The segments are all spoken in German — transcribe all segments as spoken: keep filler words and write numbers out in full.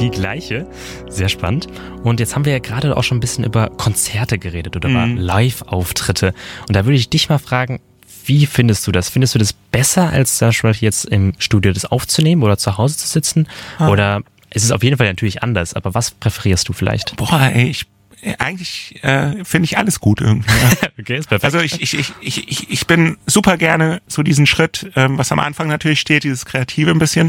die gleiche. Sehr spannend. Und jetzt haben wir ja gerade auch schon ein bisschen über Konzerte geredet oder über Mhm. Live-Auftritte. Und da würde ich dich mal fragen, wie findest du das? Findest du das besser, als zum Beispiel jetzt im Studio das aufzunehmen oder zu Hause zu sitzen? Ah. Oder es ist auf jeden Fall natürlich anders, aber was präferierst du vielleicht? Boah, ey, ich eigentlich äh, finde ich alles gut irgendwie. Ja. Okay, ist perfekt. Also ich, ich, ich, ich, ich ich bin super gerne so diesen Schritt, ähm, was am Anfang natürlich steht, dieses Kreative ein bisschen,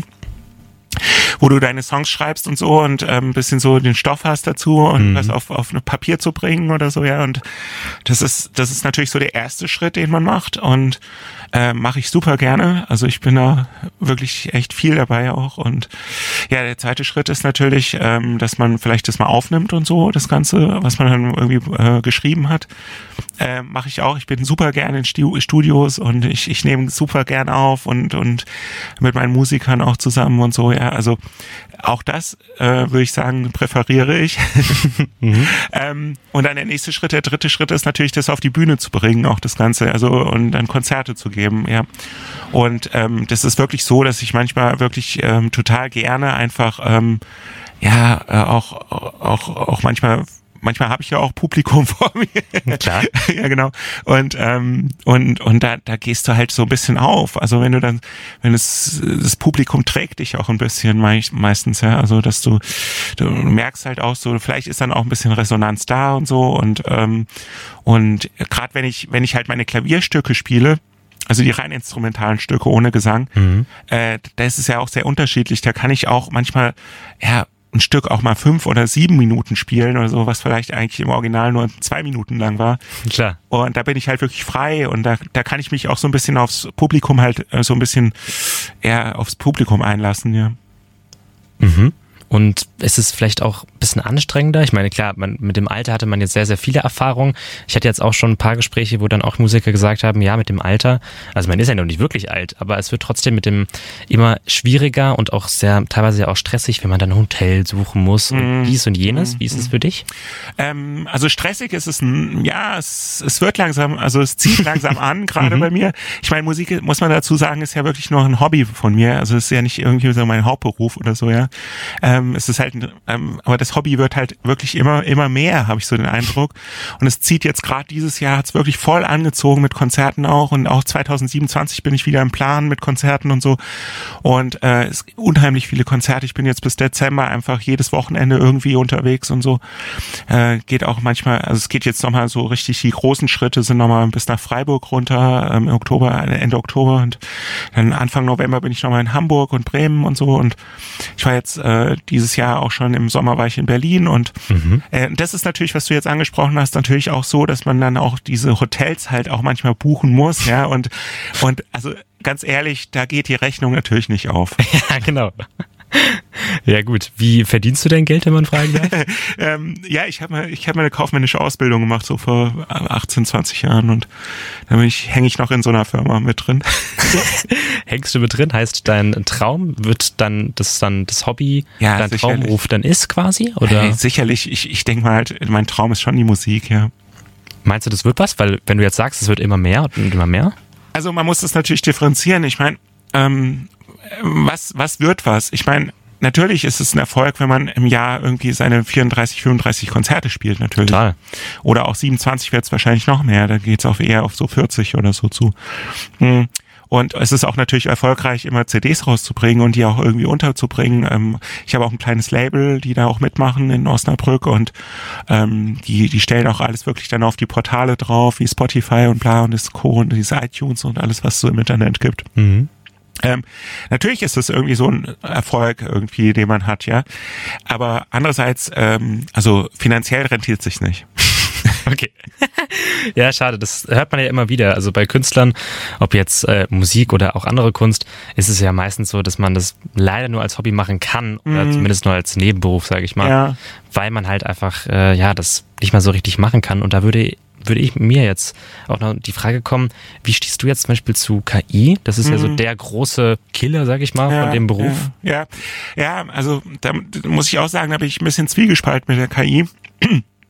wo du deine Songs schreibst und so und ähm, ein bisschen so den Stoff hast dazu und Mhm. das auf auf ein Papier zu bringen oder so, ja. Und das ist das ist natürlich so der erste Schritt, den man macht und äh, mache ich super gerne. Also ich bin da wirklich echt viel dabei auch. Und ja, der zweite Schritt ist natürlich, ähm, dass man vielleicht das mal aufnimmt und so, das Ganze, was man dann irgendwie äh, geschrieben hat. Äh, mache ich auch. Ich bin super gerne in Stu- Studios und ich, ich nehme super gern auf und und mit meinen Musikern auch zusammen und so, ja. Also auch das äh, würde ich sagen, präferiere ich. Mhm. ähm, und dann der nächste Schritt, der dritte Schritt ist natürlich, das auf die Bühne zu bringen, auch das Ganze, also und dann Konzerte zu geben, ja. Und ähm, das ist wirklich so, dass ich manchmal wirklich ähm, total gerne einfach ähm, ja äh, auch auch auch manchmal Manchmal habe ich ja auch Publikum vor mir. Klar. Ja, genau. Und ähm, und und da da gehst du halt so ein bisschen auf. Also wenn du dann, wenn es das Publikum trägt dich auch ein bisschen mei- meistens, ja. Also dass du du merkst halt auch so, vielleicht ist dann auch ein bisschen Resonanz da und so und ähm, und gerade wenn ich wenn ich halt meine Klavierstücke spiele, also die rein instrumentalen Stücke ohne Gesang, Mhm. äh, da ist es ja auch sehr unterschiedlich. Da kann ich auch manchmal ja ein Stück auch mal fünf oder sieben Minuten spielen oder so, was vielleicht eigentlich im Original nur zwei Minuten lang war. Klar. Und da bin ich halt wirklich frei und da, da kann ich mich auch so ein bisschen aufs Publikum halt äh, so ein bisschen eher aufs Publikum einlassen, ja. Mhm. Und ist es vielleicht auch ein bisschen anstrengender? Ich meine, klar, man, mit dem Alter hatte man jetzt sehr, sehr viele Erfahrungen. Ich hatte jetzt auch schon ein paar Gespräche, wo dann auch Musiker gesagt haben, ja, mit dem Alter, also man ist ja noch nicht wirklich alt, aber es wird trotzdem mit dem immer schwieriger und auch sehr, teilweise ja auch stressig, wenn man dann ein Hotel suchen muss und Mhm. dies und jenes. Wie ist es Mhm. für dich? Ähm, also stressig ist es, n- ja, es, es wird langsam, also es zieht langsam an, gerade Mhm. bei mir. Ich meine, Musik, muss man dazu sagen, ist ja wirklich nur ein Hobby von mir. Also es ist ja nicht irgendwie so mein Hauptberuf oder so, ja. Ähm, es ist halt, ein- ähm, aber das Hobby wird halt wirklich immer, immer mehr, habe ich so den Eindruck. Und es zieht jetzt gerade dieses Jahr, hat es wirklich voll angezogen mit Konzerten auch. Und auch zwanzig siebenundzwanzig bin ich wieder im Plan mit Konzerten und so. Und äh, es gibt unheimlich viele Konzerte. Ich bin jetzt bis Dezember einfach jedes Wochenende irgendwie unterwegs und so. Äh, geht auch manchmal, also es geht jetzt nochmal so richtig, die großen Schritte sind nochmal bis nach Freiburg runter, ähm, im Oktober, Ende Oktober und dann Anfang November bin ich nochmal in Hamburg und Bremen und so und ich war jetzt äh, dieses Jahr auch schon im Sommer war ich in Berlin und Mhm. äh, das ist natürlich, was du jetzt angesprochen hast, natürlich auch so, dass man dann auch diese Hotels halt auch manchmal buchen muss, ja und und also ganz ehrlich, da geht die Rechnung natürlich nicht auf. Ja, genau. Ja gut, wie verdienst du dein Geld, wenn man fragen darf? ähm, ja, ich habe mal, ich habe mal eine kaufmännische Ausbildung gemacht, so vor achtzehn, zwanzig Jahren und da bin ich, hänge ich noch in so einer Firma mit drin. Hängst du mit drin? Heißt, dein Traum wird dann das dann das Hobby, Ja, dein sicherlich. Traumberuf dann ist quasi? Oder Hey, sicherlich, ich, ich denke mal halt, mein Traum ist schon die Musik, ja. meinst du, das wird was? Weil wenn du jetzt sagst, es wird immer mehr und immer mehr. Also man muss das natürlich differenzieren. Ich meine, ähm, was, was wird was? Ich meine, natürlich ist es ein Erfolg, wenn man im Jahr irgendwie seine vierunddreißig, fünfunddreißig Konzerte spielt, natürlich. Total. Oder auch siebenundzwanzig wird es wahrscheinlich noch mehr. Da geht es auch eher auf so vierzig oder so zu. Hm. Und es ist auch natürlich erfolgreich, immer C Ds rauszubringen und die auch irgendwie unterzubringen. Ähm, ich habe auch ein kleines Label, die da auch mitmachen in Osnabrück und ähm, die die stellen auch alles wirklich dann auf die Portale drauf, wie Spotify und bla und das Co. und diese iTunes und alles, was es so im Internet gibt. Mhm. Ähm, natürlich ist das irgendwie so ein Erfolg irgendwie, den man hat, ja. Aber andererseits, ähm, also finanziell rentiert sich nicht. Okay. Ja, schade. Das hört man ja immer wieder. Also bei Künstlern, ob jetzt äh, Musik oder auch andere Kunst, ist es ja meistens so, dass man das leider nur als Hobby machen kann oder Mhm. zumindest nur als Nebenberuf, sage ich mal, Ja. weil man halt einfach äh, ja das nicht mal so richtig machen kann. Und da würde würde ich mir jetzt auch noch die Frage kommen, wie stehst du jetzt zum Beispiel zu K I? Das ist ja so Mhm. der große Killer, sag ich mal, Ja, von dem Beruf. Ja, ja, ja also da muss ich auch sagen, da bin ich ein bisschen zwiegespalten mit der K I.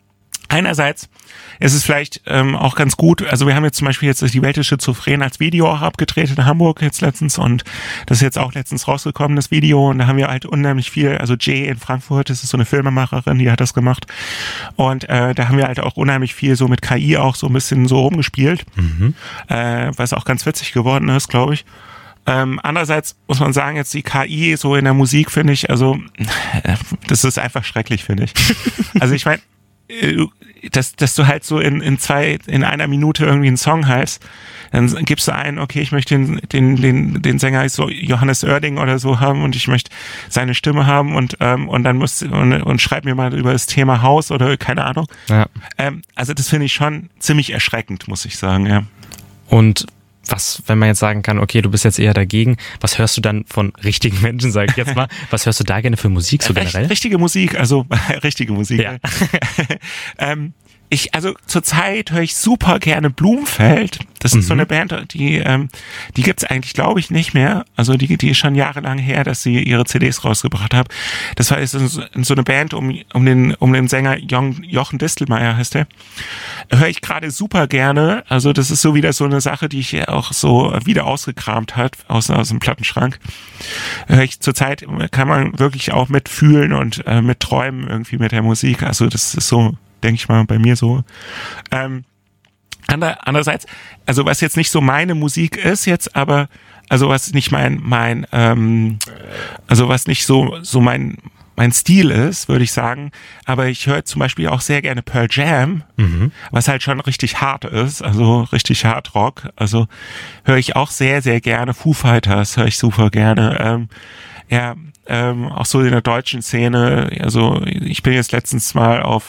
einerseits ist es vielleicht ähm, auch ganz gut, also wir haben jetzt zum Beispiel jetzt die Welt ist schizophren als Video auch abgedreht in Hamburg jetzt letztens und das ist jetzt auch letztens rausgekommen, das Video, und da haben wir halt unheimlich viel, also Jay in Frankfurt, das ist so eine Filmemacherin, die hat das gemacht, und äh, da haben wir halt auch unheimlich viel so mit K I auch so ein bisschen so rumgespielt, mhm. äh, was auch ganz witzig geworden ist, glaube ich. Ähm, andererseits muss man sagen, jetzt die K I so in der Musik, finde ich, also das ist einfach schrecklich, finde ich. Also ich meine, dass, dass du halt so in, in zwei, in einer Minute irgendwie einen Song hast, dann gibst du ein, okay, ich möchte den, den, den, den Sänger so Johannes Oerding oder so haben und ich möchte seine Stimme haben und, ähm, und dann musst und, und schreib mir mal über das Thema Haus oder keine Ahnung. Ja. Ähm, also das finde ich schon ziemlich erschreckend, muss ich sagen, ja. Und was, wenn man jetzt sagen kann, okay, du bist jetzt eher dagegen, was hörst du dann von richtigen Menschen, sage ich jetzt mal, was hörst du da gerne für Musik so generell? Richt, richtige Musik, also richtige Musik. Ja. ähm, ich, also zurzeit höre ich super gerne Blumfeld. Das ist mhm. so eine Band, die ähm, die gibt's eigentlich, glaube ich, nicht mehr. Also die die ist schon jahrelang her, dass sie ihre C Ds rausgebracht haben. Das war ist so eine Band um um den um den Sänger Jochen Distelmeier heißt der. Höre ich gerade super gerne. Also das ist so wieder so eine Sache, die ich auch so wieder ausgekramt hat aus aus dem Plattenschrank. Höre ich zurzeit, kann man wirklich auch mitfühlen und äh, mit träumen irgendwie mit der Musik. Also das ist so, denke ich mal, bei mir so. Ähm, ander, andererseits, also was jetzt nicht so meine Musik ist jetzt, aber also was nicht mein mein ähm, also was nicht so so mein mein Stil ist, würde ich sagen, aber ich höre zum Beispiel auch sehr gerne Pearl Jam, mhm. was halt schon richtig hart ist, also richtig Hard Rock, also höre ich auch sehr, sehr gerne. Foo Fighters höre ich super gerne, ähm, ja, ähm, auch so in der deutschen Szene, also ich bin jetzt letztens mal auf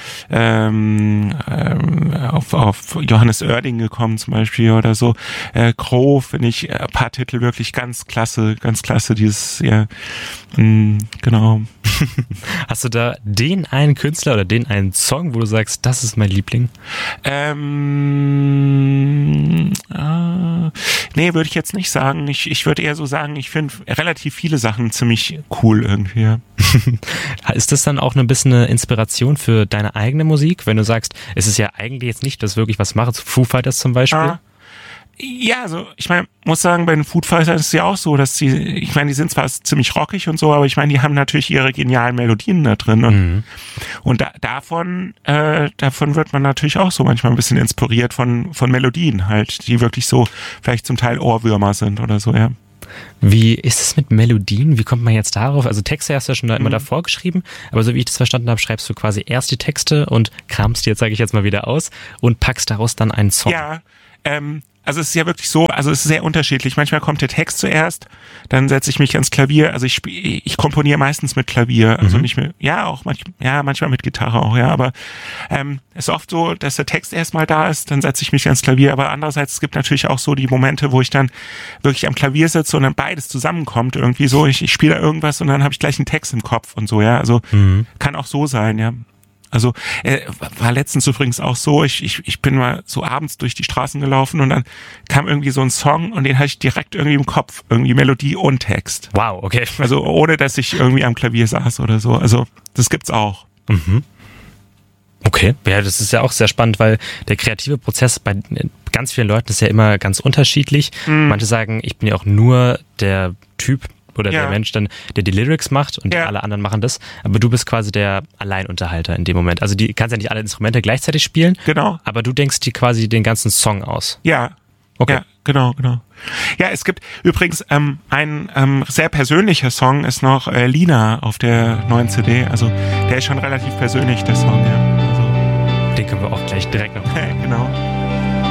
ähm, ähm, auf, auf Johannes Oerding gekommen zum Beispiel oder so. Äh, Crow finde ich ein paar Titel wirklich ganz klasse, ganz klasse, dieses, ja, mh, genau. Hast du da den einen Künstler oder den einen Song, wo du sagst, das ist mein Liebling? Ähm, äh, nee, würde ich jetzt nicht sagen. Ich, ich würde eher so sagen, ich finde relativ viele Sachen ziemlich cool irgendwie. Ja. Ist das dann auch ein bisschen eine Inspiration für deine eigene Musik, wenn du sagst, es ist ja eigentlich jetzt nicht, dass wirklich was mache, Foo Fighters zum Beispiel? Ah. Ja, also ich meine, muss sagen, bei den Foo Fighters ist es ja auch so, dass sie, ich meine, die sind zwar ziemlich rockig und so, aber ich meine, die haben natürlich ihre genialen Melodien da drin und, mhm. und da, davon, äh, davon wird man natürlich auch so manchmal ein bisschen inspiriert von von Melodien halt, die wirklich so vielleicht zum Teil Ohrwürmer sind oder so, ja. Wie ist es mit Melodien? Wie kommt man jetzt darauf? Also Texte hast du ja schon da immer mhm. davor geschrieben, aber so wie ich das verstanden habe, schreibst du quasi erst die Texte und kramst die jetzt, sage ich jetzt mal, wieder aus und packst daraus dann einen Song. Ja, ähm, also es ist ja wirklich so, also es ist sehr unterschiedlich. Manchmal kommt der Text zuerst, dann setze ich mich ans Klavier. Also ich spiel, ich komponiere meistens mit Klavier, also mhm. nicht mit, ja auch manchmal, ja manchmal mit Gitarre auch, ja. Aber ähm, es ist oft so, dass der Text erstmal da ist, dann setze ich mich ans Klavier. Aber andererseits es gibt natürlich auch so die Momente, wo ich dann wirklich am Klavier sitze und dann beides zusammenkommt irgendwie so. Ich, ich spiele da irgendwas und dann habe ich gleich einen Text im Kopf und so, ja. Also mhm. kann auch so sein, ja. Also äh, war letztens übrigens auch so, ich, ich ich bin mal so abends durch die Straßen gelaufen und dann kam irgendwie so ein Song und den hatte ich direkt irgendwie im Kopf, irgendwie Melodie und Text. Wow, okay. Also ohne, dass ich irgendwie am Klavier saß oder so. Also das gibt's auch. Mhm. Okay, ja, das ist ja auch sehr spannend, weil der kreative Prozess bei ganz vielen Leuten ist ja immer ganz unterschiedlich. Mhm. Manche sagen, ich bin ja auch nur der Typ, oder ja. der Mensch dann, der die Lyrics macht und ja. alle anderen machen das. Aber du bist quasi der Alleinunterhalter in dem Moment. Also die kannst ja nicht alle Instrumente gleichzeitig spielen. Genau. Aber du denkst dir quasi den ganzen Song aus. Ja. Okay. Ja, genau, genau. Ja, es gibt übrigens ähm, ein ähm, sehr persönlicher Song ist noch äh, Lina auf der neuen C D. Also der ist schon relativ persönlich, der Song. Ja. Also. Den können wir auch gleich direkt noch. Genau.